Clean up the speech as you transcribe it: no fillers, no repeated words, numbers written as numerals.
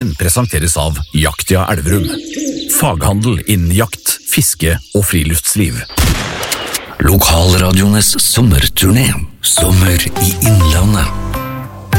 Sendingen presenteres av Jaktia Elverum. Faghandel innen jakt, fiske og friluftsliv. Lokalradiones sommerturné. Sommer i Innlandet.